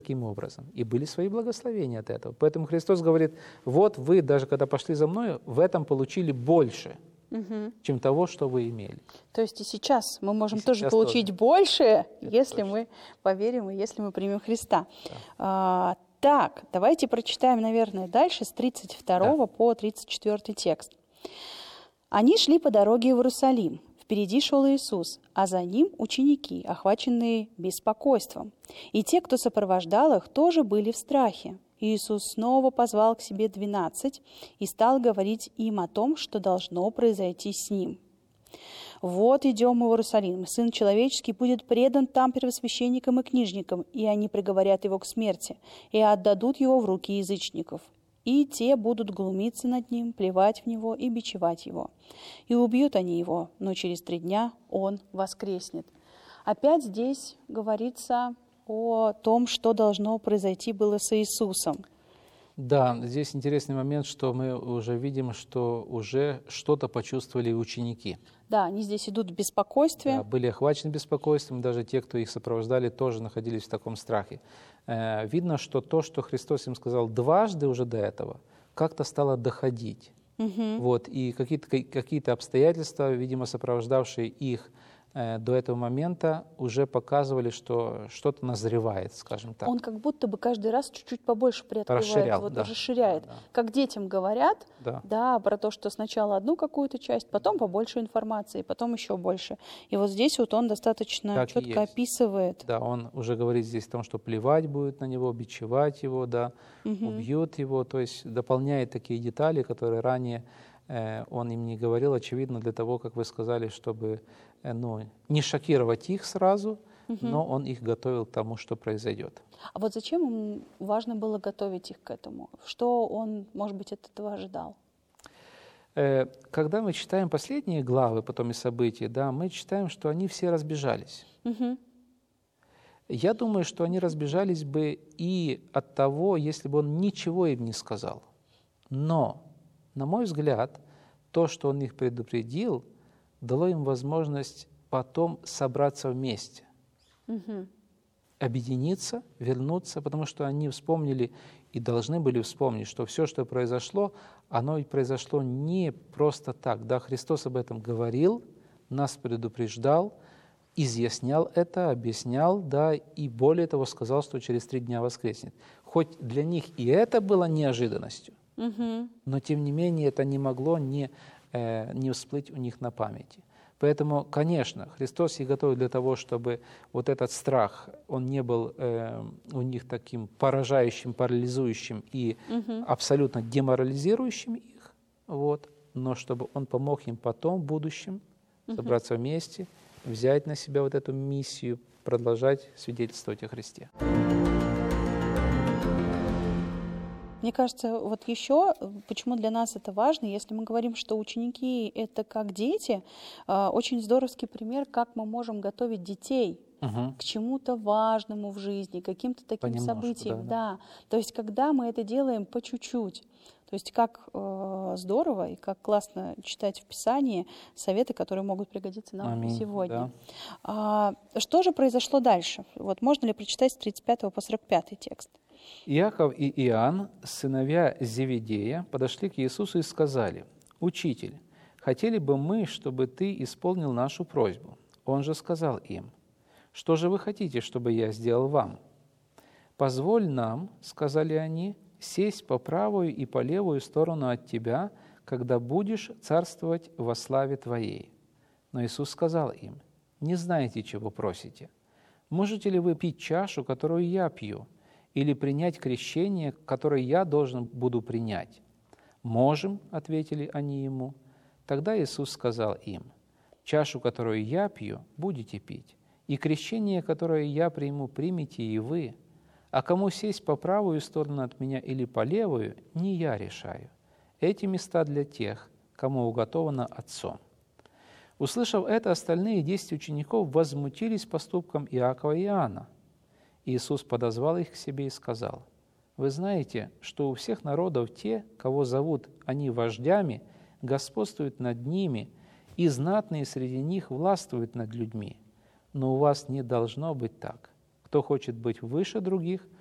таким образом. И были свои благословения от этого. Поэтому Христос говорит, вот вы, даже когда пошли за Мною, в этом получили больше, чем того, что вы имели. То есть и сейчас мы можем тоже получить больше, если мы поверим и если мы примем Христа. Да. Так, давайте прочитаем, наверное, дальше с 32 по 34 текст. «Они шли по дороге в Иерусалим. Впереди шел Иисус, а за ним ученики, охваченные беспокойством. И те, кто сопровождал их, тоже были в страхе. Иисус снова позвал к себе 12 и стал говорить им о том, что должно произойти с Ним. «Вот идем мы в Иерусалим, Сын Человеческий будет предан там первосвященникам и книжникам, и они приговорят Его к смерти, и отдадут Его в руки язычников. И те будут глумиться над Ним, плевать в Него и бичевать Его. И убьют они Его, но через 3 дня Он воскреснет». Опять здесь говорится о том, что должно произойти было с Иисусом. Да, здесь интересный момент, что мы уже видим, что уже что-то почувствовали ученики. Да, они здесь идут в беспокойстве. Да, были охвачены беспокойством, даже те, кто их сопровождали, тоже находились в таком страхе. Видно, что то, что Христос им сказал дважды уже до этого, как-то стало доходить. Вот, и какие-то обстоятельства, видимо, сопровождавшие их до этого момента, уже показывали, что что-то назревает, скажем так. Он как будто бы каждый раз чуть-чуть побольше приоткрывает, расширяет. Да. Как детям говорят, про то, что сначала одну какую-то часть, потом побольше информации, потом еще больше. И вот здесь вот он достаточно так четко описывает. Да, он уже говорит здесь о том, что плевать будет на него, бичевать его, убьют его, то есть дополняет такие детали, которые ранее он им не говорил, очевидно, для того, как вы сказали, чтобы не шокировать их сразу, но он их готовил к тому, что произойдет. А вот зачем ему важно было готовить их к этому? Что он, может быть, от этого ожидал? Когда мы читаем последние главы, потом и события, мы читаем, что они все разбежались. Я думаю, что они разбежались бы и от того, если бы он ничего им не сказал. Но, на мой взгляд, то, что он их предупредил, дало им возможность потом собраться вместе, объединиться, вернуться, потому что они вспомнили и должны были вспомнить, что все, что произошло, оно ведь произошло не просто так. Да, Христос об этом говорил, нас предупреждал, изъяснял это, объяснял, и более того сказал, что через 3 дня воскреснет. Хоть для них и это было неожиданностью, но тем не менее это не могло не всплыть у них на памяти. Поэтому, конечно, Христос их готовит для того, чтобы вот этот страх, он не был у них таким поражающим, парализующим и абсолютно деморализирующим их, но чтобы он помог им потом, в будущем, собраться вместе, взять на себя вот эту миссию, продолжать свидетельствовать о Христе. Мне кажется, вот еще, почему для нас это важно, если мы говорим, что ученики — это как дети, очень здоровский пример, как мы можем готовить детей к чему-то важному в жизни, к каким-то таким событиям. Да. То есть, когда мы это делаем по чуть-чуть. То есть, как здорово и как классно читать в Писании советы, которые могут пригодиться нам сегодня. Да. Что же произошло дальше? Вот можно ли прочитать с 35 по 45 текст? Иаков и Иоанн, сыновья Зеведея, подошли к Иисусу и сказали: «Учитель, хотели бы мы, чтобы ты исполнил нашу просьбу». Он же сказал им: «Что же вы хотите, чтобы я сделал вам?» «Позволь нам, — сказали они, — сесть по правую и по левую сторону от тебя, когда будешь царствовать во славе твоей». Но Иисус сказал им: «Не знаете, чего просите. Можете ли вы пить чашу, которую я пью, или принять крещение, которое я должен буду принять?» «Можем», — ответили они ему. Тогда Иисус сказал им: «Чашу, которую я пью, будете пить, и крещение, которое я приму, примете и вы. А кому сесть по правую сторону от меня или по левую, не я решаю. Эти места для тех, кому уготовано Отцом». Услышав это, остальные 10 учеников возмутились поступком Иакова и Иоанна. Иисус подозвал их к себе и сказал: «Вы знаете, что у всех народов те, кого зовут они вождями, господствуют над ними, и знатные среди них властвуют над людьми. Но у вас не должно быть так. Кто хочет быть выше других,